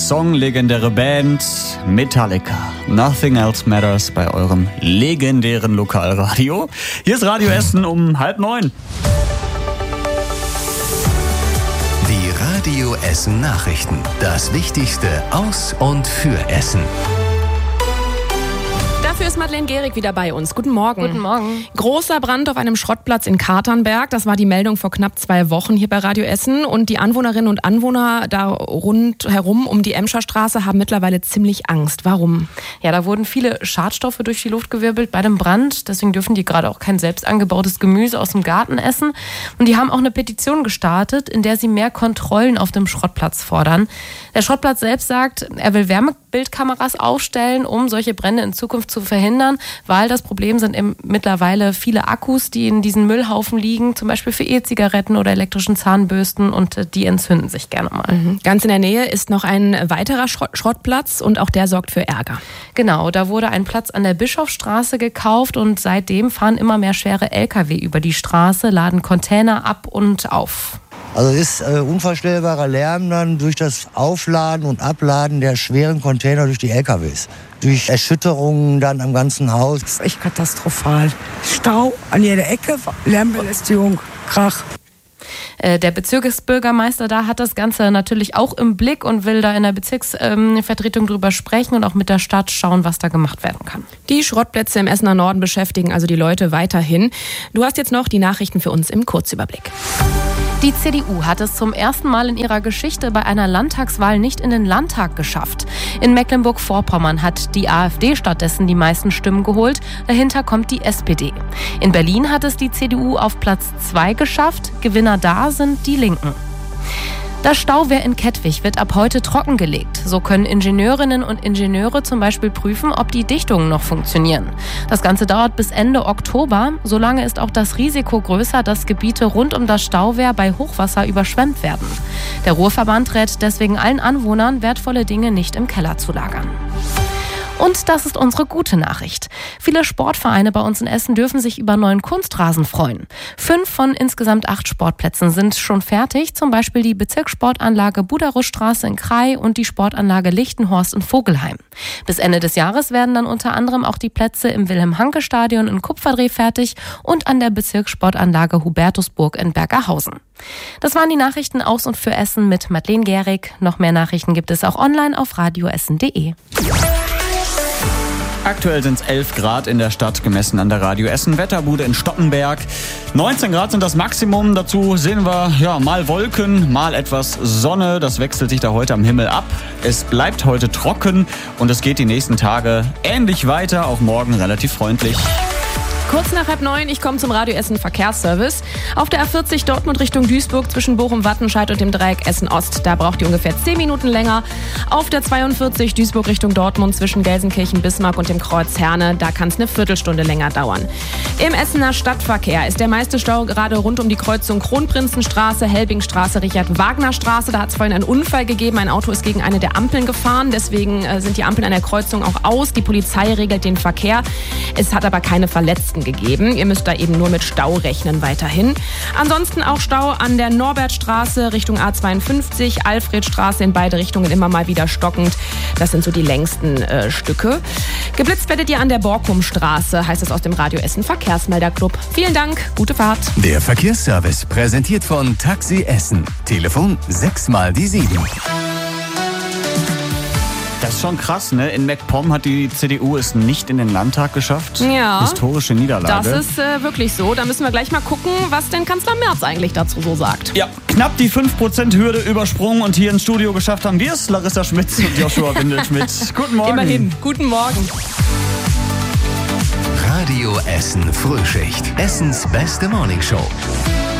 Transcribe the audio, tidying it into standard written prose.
Song, legendäre Band Metallica. Nothing Else Matters bei eurem legendären Lokalradio. Hier ist Radio Essen um 8:30. Die Radio Essen Nachrichten. Das Wichtigste aus und für Essen. Dafür ist Madeleine Gehrig wieder bei uns. Guten Morgen. Guten Morgen. Großer Brand auf einem Schrottplatz in Katernberg. Das war die Meldung vor knapp 2 Wochen hier bei Radio Essen. Und die Anwohnerinnen und Anwohner da rundherum um die Emscherstraße haben mittlerweile ziemlich Angst. Warum? Ja, da wurden viele Schadstoffe durch die Luft gewirbelt bei dem Brand. Deswegen dürfen die gerade auch kein selbst angebautes Gemüse aus dem Garten essen. Und die haben auch eine Petition gestartet, in der sie mehr Kontrollen auf dem Schrottplatz fordern. Der Schrottplatz selbst sagt, er will Wärmebildkameras aufstellen, um solche Brände in Zukunft zu verhindern, weil das Problem sind eben mittlerweile viele Akkus, die in diesen Müllhaufen liegen, zum Beispiel für E-Zigaretten oder elektrischen Zahnbürsten, und die entzünden sich gerne mal. Ganz in der Nähe ist noch ein weiterer Schrottplatz und auch der sorgt für Ärger. Genau, da wurde ein Platz an der Bischofsstraße gekauft und seitdem fahren immer mehr schwere LKW über die Straße, laden Container ab und auf. Also ist unvorstellbarer Lärm dann durch das Aufladen und Abladen der schweren Container durch die LKWs. Durch Erschütterungen dann am ganzen Haus. Das ist echt katastrophal. Stau an jeder Ecke, Lärmbelästigung, Krach. Der Bezirksbürgermeister da hat das Ganze natürlich auch im Blick und will da in der Bezirksvertretung drüber sprechen und auch mit der Stadt schauen, was da gemacht werden kann. Die Schrottplätze im Essener Norden beschäftigen also die Leute weiterhin. Du hast jetzt noch die Nachrichten für uns im Kurzüberblick. Die CDU hat es zum ersten Mal in ihrer Geschichte bei einer Landtagswahl nicht in den Landtag geschafft. In Mecklenburg-Vorpommern hat die AfD stattdessen die meisten Stimmen geholt. Dahinter kommt die SPD. In Berlin hat es die CDU auf Platz 2 geschafft. Gewinner da sind die Linken. Das Stauwehr in Kettwig wird ab heute trockengelegt. So können Ingenieurinnen und Ingenieure zum Beispiel prüfen, ob die Dichtungen noch funktionieren. Das Ganze dauert bis Ende Oktober. Solange ist auch das Risiko größer, dass Gebiete rund um das Stauwehr bei Hochwasser überschwemmt werden. Der Ruhrverband rät deswegen allen Anwohnern, wertvolle Dinge nicht im Keller zu lagern. Und das ist unsere gute Nachricht. Viele Sportvereine bei uns in Essen dürfen sich über neuen Kunstrasen freuen. 5 von insgesamt 8 Sportplätzen sind schon fertig, zum Beispiel die Bezirkssportanlage Buderusstraße in Krai und die Sportanlage Lichtenhorst in Vogelheim. Bis Ende des Jahres werden dann unter anderem auch die Plätze im Wilhelm-Hanke-Stadion in Kupferdreh fertig und an der Bezirkssportanlage Hubertusburg in Bergerhausen. Das waren die Nachrichten aus und für Essen mit Madeleine Gehrig. Noch mehr Nachrichten gibt es auch online auf radioessen.de. Aktuell sind es 11 Grad in der Stadt, gemessen an der Radio Essen Wetterbude in Stoppenberg. 19 Grad sind das Maximum. Dazu sehen wir mal Wolken, mal etwas Sonne. Das wechselt sich da heute am Himmel ab. Es bleibt heute trocken und es geht die nächsten Tage ähnlich weiter. Auch morgen relativ freundlich. Kurz nach 8:30, ich komme zum Radio Essen Verkehrsservice. Auf der A40 Dortmund Richtung Duisburg zwischen Bochum-Wattenscheid und dem Dreieck Essen-Ost. Da braucht ihr ungefähr 10 Minuten länger. Auf der 42 Duisburg Richtung Dortmund zwischen Gelsenkirchen-Bismarck und dem Kreuz Herne. Da kann es eine Viertelstunde länger dauern. Im Essener Stadtverkehr ist der meiste Stau gerade rund um die Kreuzung Kronprinzenstraße, Helbingstraße, Richard-Wagner-Straße. Da hat es vorhin einen Unfall gegeben. Ein Auto ist gegen eine der Ampeln gefahren. Deswegen sind die Ampeln an der Kreuzung auch aus. Die Polizei regelt den Verkehr. Es hat aber keine Verletzten gegeben. Ihr müsst da eben nur mit Stau rechnen weiterhin. Ansonsten auch Stau an der Norbertstraße Richtung A52, Alfredstraße in beide Richtungen immer mal wieder stockend. Das sind so die längsten Stücke. Geblitzt werdet ihr an der Borkumstraße, heißt es aus dem Radio Essen Verkehrsmelderclub. Vielen Dank, gute Fahrt. Der Verkehrsservice präsentiert von Taxi Essen. Telefon 6x7. Das ist schon krass, ne? In MacPom hat die CDU es nicht in den Landtag geschafft. Ja. Historische Niederlage. Das ist wirklich so. Da müssen wir gleich mal gucken, was denn Kanzler Merz eigentlich dazu so sagt. Ja, knapp die 5%-Hürde übersprungen und hier ins Studio geschafft haben wir es, Larissa Schmitz und Joshua Windelschmidt. Guten Morgen. Immerhin, guten Morgen. Radio Essen Frühschicht. Essens beste Morningshow.